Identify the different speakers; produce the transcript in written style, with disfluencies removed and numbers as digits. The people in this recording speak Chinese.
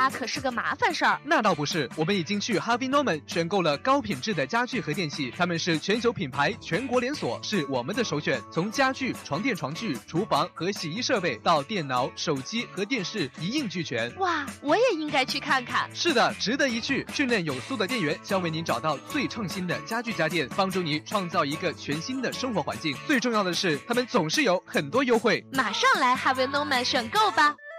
Speaker 1: 可是个麻烦事儿。
Speaker 2: 那倒不是，我们已经去 Harvey Norman 选购了高品质的家具和电器，他们是全球品牌，全国连锁，是我们的首选。从家具、床垫、床具、厨房和洗衣设备到电脑、手机和电视一应俱全。
Speaker 1: 哇，我也应该去看看。
Speaker 2: 是的，值得一去。训练有素的店员将为您找到最创新的家具家电，帮助你创造一个全新的生活环境。最重要的是，他们总是有很多优惠。
Speaker 1: 马上来 Harvey Norman 选购吧。